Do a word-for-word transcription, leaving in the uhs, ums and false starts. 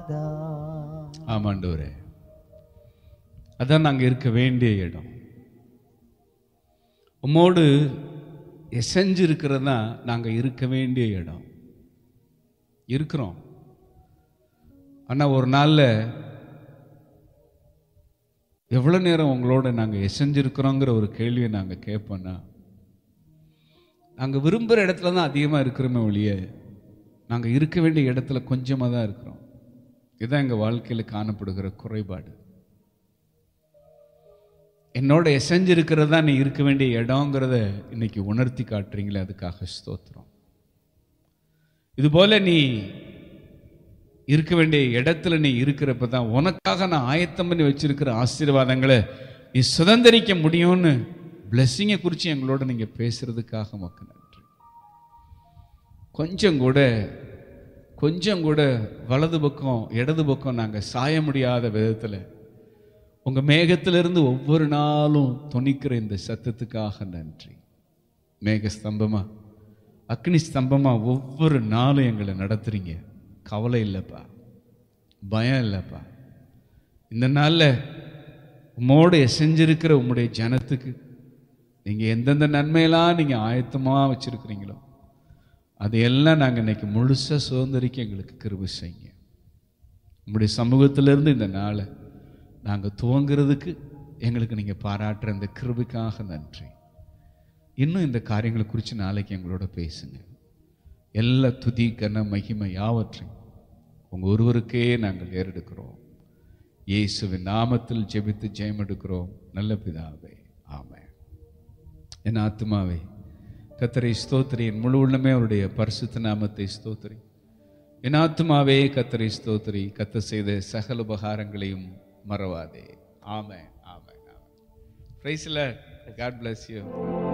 நாதா. ஆமாண்டவரே, அதான் நாங்கள் இருக்க வேண்டிய இடம். உம்மோடு எசைஞ்சு இருக்கிறது தான் நாங்கள் இருக்க வேண்டிய இடம். இருக்கிறோம். ஆனால் ஒரு நாளில் எவ்வளோ நேரம் உங்களோட நாங்கள் எசைஞ்சிருக்கிறோங்கிற ஒரு கேள்வியை நாங்கள் கேட்போன்னா, நாங்கள் விரும்புகிற இடத்துல தான் அதிகமாக இருக்கிறோமே ஒழிய நாங்கள் இருக்க வேண்டிய இடத்துல கொஞ்சமாக தான் இருக்கிறோம். இதுதான் எங்கள் வாழ்க்கையில் காணப்படுகிற குறைபாடு. என்னோட எசைஞ்சிருக்கிறது தான் நீ இருக்க வேண்டிய இடங்கிறத இன்னைக்கு உணர்த்தி காட்டுறீங்களே, அதுக்காக ஸ்தோத்திரம். இதுபோல நீ இருக்க வேண்டிய இடத்துல நீ இருக்கிறப்ப தான் உனக்காக நான் ஆயத்தம் பண்ணி வச்சிருக்கிற ஆசீர்வாதங்களை நீ சுதந்திரிக்க முடியும்னு பிளெஸ்ஸிங்கை குறித்து எங்களோட நீங்கள் பேசுறதுக்காக மக்கள் நன்றி. கொஞ்சம் கூட கொஞ்சம் கூட வலது பக்கம் இடது பக்கம் நாங்கள் சாய முடியாத விதத்தில் உங்கள் மேகத்திலிருந்து ஒவ்வொரு நாளும் துணிக்கிற இந்த சத்தத்துக்காக நன்றி. மேக ஸ்தம்பமா அக்னி ஸ்தம்பமா ஒவ்வொரு நாளும் எங்களை நடத்துறீங்க. கவலை இல்லைப்பா, பயம் இல்லைப்பா. இந்த நாளில் உம்மோடு செஞ்சிருக்கிற உம்முடைய ஜனத்துக்கு நீங்கள் எந்தெந்த நன்மையெல்லாம் நீங்கள் ஆயத்தமாக வச்சுருக்கிறீங்களோ அதையெல்லாம் நாங்கள் இன்னைக்கு முழுசாக சுதந்திரிக்க எங்களுக்கு கிருபை செய்யுங்க. உம்முடைய சமூகத்திலிருந்து இந்த நாளை நாங்கள் துவங்கிறதுக்கு எங்களுக்கு நீங்கள் பாராட்டுற இந்த கிருபைக்காக நன்றி. இன்னும் இந்த காரியங்களை குறித்து நாளைக்கு எங்களோட பேசுங்க. எல்லா துதி கன மகிமை யாவற்றையும் உங்கள் ஒருவருக்கே நாங்கள் ஏறெடுக்கிறோம். இயேசுவின் நாமத்தில் ஜெபித்து ஜெயம் எடுக்கிறோம் நல்ல பிதாவே, ஆமென். என் ஆத்துமாவே கர்த்தரை ஸ்தோத்திரி, என் முழு உள்ளமே அவருடைய பரிசுத்த நாமத்தை ஸ்தோத்திரி. என் ஆத்துமாவே கர்த்தரை ஸ்தோத்திரி, கர்த்தர் செய்த சகல உபகாரங்களையும் மறவாதே. ஆமென், ஆமென், ஆமென். Praise the Lord. God bless you.